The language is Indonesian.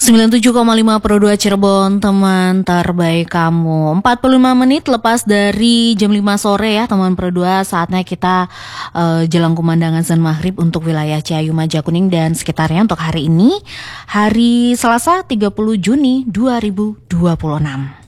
97,5 Pro 2 Cirebon, teman terbaik kamu. 45 menit lepas dari jam 5 sore ya teman Pro 2. Saatnya kita jelang kumandangan azan maghrib untuk wilayah Ciayu, Majakuning dan sekitarnya untuk hari ini, hari Selasa 30 Juni 2026.